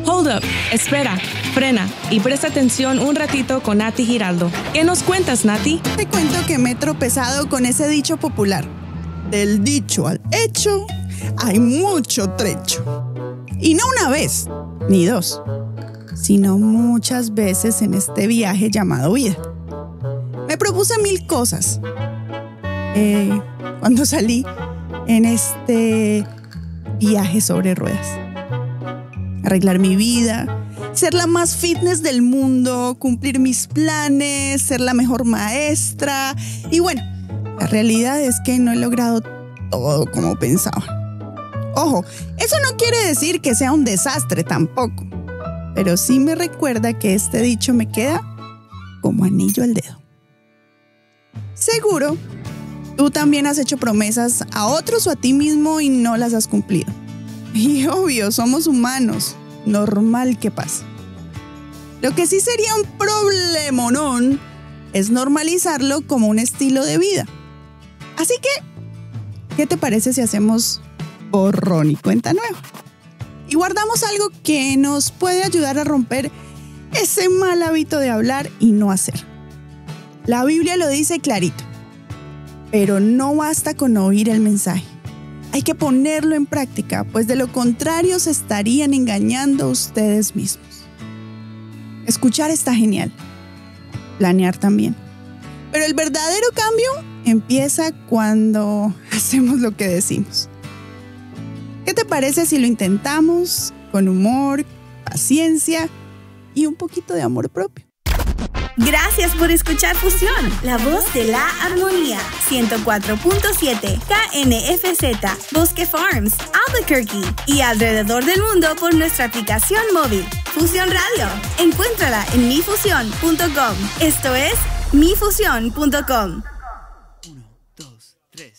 Hold up, espera, frena y presta atención un ratito con Nati Giraldo. ¿Qué nos cuentas, Nati? Te cuento que me he tropezado con ese dicho popular. Del dicho al hecho hay mucho trecho. Y no una vez, ni dos, sino muchas veces en este viaje llamado vida. Me propuse 1000 cosas cuando salí en este viaje sobre ruedas. Arreglar mi vida, ser la más fitness del mundo, cumplir mis planes, ser la mejor maestra. Y bueno, la realidad es que no he logrado todo como pensaba. Ojo, eso no quiere decir que sea un desastre tampoco, pero sí me recuerda que este dicho me queda como anillo al dedo. Seguro, tú también has hecho promesas a otros o a ti mismo y no las has cumplido. Y obvio, somos humanos, normal que pase. Lo que sí sería un problemonón es normalizarlo como un estilo de vida. Así que, ¿qué te parece si hacemos borrón y cuenta nueva? Y guardamos algo que nos puede ayudar a romper ese mal hábito de hablar y no hacer. La Biblia lo dice clarito, pero no basta con oír el mensaje. Hay que ponerlo en práctica, pues de lo contrario se estarían engañando ustedes mismos. Escuchar está genial, planear también. Pero el verdadero cambio empieza cuando hacemos lo que decimos. ¿Qué te parece si lo intentamos con humor, paciencia y un poquito de amor propio? Gracias por escuchar Fusión, la voz de la armonía. 104.7 KNFZ, Bosque Farms, Albuquerque y alrededor del mundo por nuestra aplicación móvil. Fusión Radio. Encuéntrala en mifusión.com. Esto es mifusión.com.